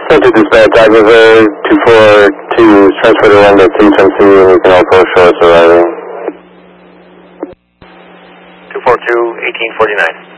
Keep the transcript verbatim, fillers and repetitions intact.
Center dispatch, Drive River two four two, transfer to one to H M C, and you can also show us arriving. two four two, eighteen forty-nine.